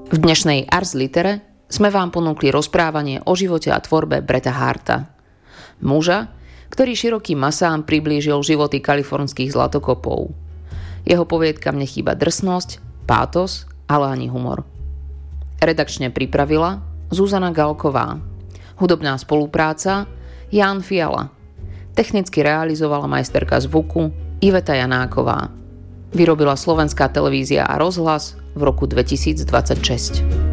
V dnešnej Ars Litere sme vám ponúkli rozprávanie o živote a tvorbe Bretta Harta. Muža, ktorý širokým masám priblížil životy kalifornských zlatokopov. Jeho poviedkam nechýba drsnosť, pátos, ale ani humor. Redakčne pripravila Zuzana Galková. Hudobná spolupráca Ján Fiala. Technicky realizovala majsterka zvuku Iveta Janáková. Vyrobila Slovenská televízia a rozhlas v roku 2026.